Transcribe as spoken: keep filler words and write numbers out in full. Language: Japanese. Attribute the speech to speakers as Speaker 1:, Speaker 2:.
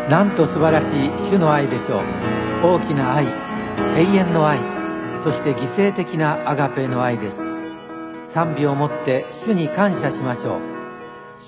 Speaker 1: なんと素晴らしい主の愛でしょう。大きな愛、永遠の愛、そして犠牲的なアガペの愛です。賛美をもって主に感謝しましょう。